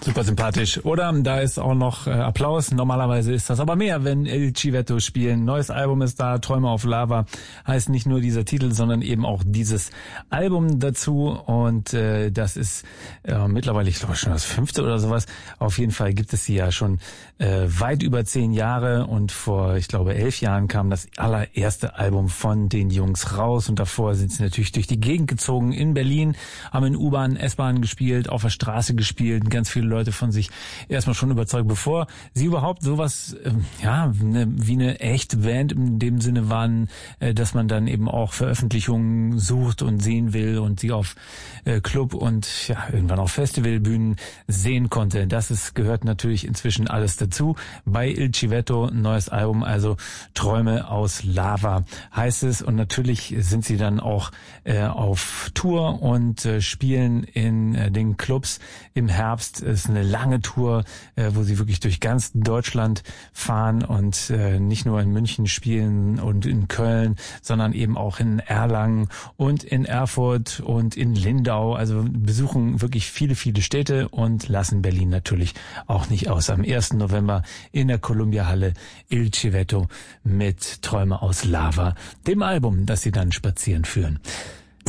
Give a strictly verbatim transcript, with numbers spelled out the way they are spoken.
Super sympathisch. Oder da ist auch noch äh, Applaus. Normalerweise ist das aber mehr, wenn Il Civetto spielen. Neues Album ist da, Träume auf Lava. Heißt nicht nur dieser Titel, sondern eben auch dieses Album dazu. Und äh, das ist äh, mittlerweile, ich glaube schon das fünfte oder sowas. Auf jeden Fall gibt es sie ja schon äh, weit über zehn Jahre. Und vor, ich glaube, elf Jahren kam das allererste Album von den Jungs raus. Und davor sind sie natürlich durch die Gegend gezogen in Berlin, haben in U-Bahn, S-Bahn gespielt, auf der Straße gespielt, ganz viele Leute von sich erstmal schon überzeugt, bevor sie überhaupt sowas, ähm, ja, ne, wie eine echte Band in dem Sinne waren, äh, dass man dann eben auch Veröffentlichungen sucht und sehen will und sie auf äh, Club und ja, irgendwann auch Festivalbühnen sehen konnte. Das ist, gehört natürlich inzwischen alles dazu. Bei Il Civetto, neues Album, also Träume aus Lava heißt es, und natürlich sind sie dann auch äh, auf Tour und äh, spielen in äh, den Clubs im Herbst. Ist eine lange Tour, äh, wo sie wirklich durch ganz Deutschland fahren und äh, nicht nur in München spielen und in Köln, sondern eben auch in Erlangen und in Erfurt und in Lindau. Also besuchen wirklich viele, viele Städte und lassen Berlin natürlich auch nicht aus. Am ersten November in der Columbia-Halle Il Civetto mit Träume aus Lava, dem Album, das sie dann spazieren führen.